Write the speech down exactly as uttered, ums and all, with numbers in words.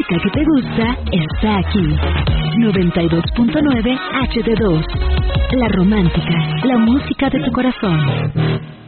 música que te gusta está aquí. noventa y dos punto nueve H D dos. La romántica, la música de tu corazón.